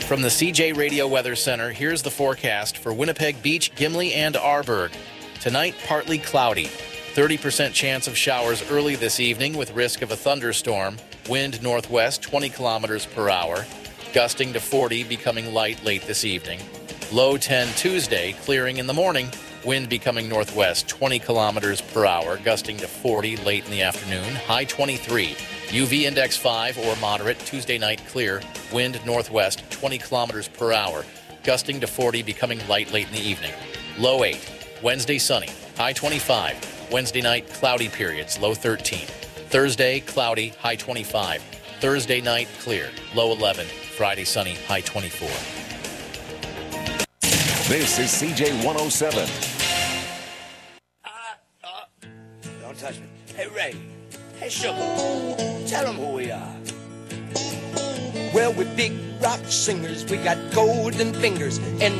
From the CJ Radio Weather Center, here's the forecast for Winnipeg Beach, Gimli, and Arborg. Tonight, partly cloudy. 30% chance of showers early this evening with risk of a thunderstorm. Wind northwest 20 kilometers per hour. Gusting to 40, becoming light late this evening. Low 10 Tuesday, clearing in the morning. Wind becoming northwest 20 kilometers per hour, gusting to 40 late in the afternoon. High 23. UV index 5 or moderate. Tuesday night clear. Wind northwest 20 kilometers per hour, gusting to 40, becoming light late in the evening. Low 8. Wednesday sunny. High 25. Wednesday night cloudy periods. Low 13. Thursday cloudy. High 25. Thursday night clear. Low 11. Friday sunny. High 24. This is CJ 107. Don't touch me. Hey, Ray. Hey, Sugar. Tell them who we are. Well, we're big rock singers. We got golden fingers and